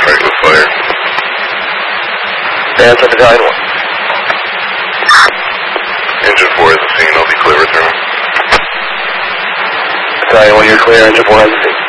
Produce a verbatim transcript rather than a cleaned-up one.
fight with fire. Answer Battalion one. Engine four has a scene. I'll be clear returning. Battalion one, you're clear. Engine four has a scene.